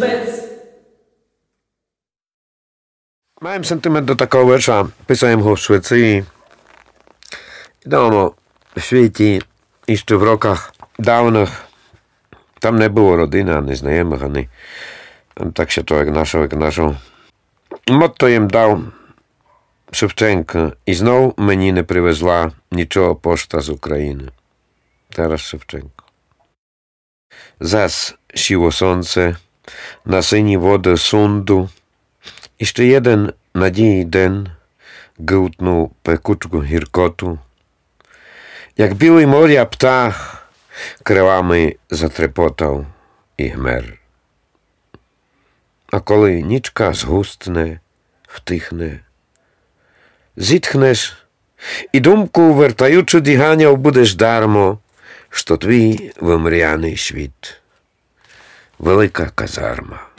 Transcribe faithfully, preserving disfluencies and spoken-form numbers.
швець. Маємо сентимент до такого верша. Писаємо його в Швеції. Давно в світі, і ще в роках давних, там не було родини, ані знайомих, ані так ще то, як нашого, як нашого. Мотто їм дав Шевченко. І знов мені не привезла нічого пошта з України. Тарас Шевченко. Зас сіло сонце, на сині води Сунду. І ще jeden надії день гилтнув пекучку гіркоту. Як білий моря птах крилами затрепотав і гмер. А коли нічка згустне, втихне, зітхнеш і думку, вертаючи діганяв, будеш дармо, що твій вимряний світ. Велика казарма.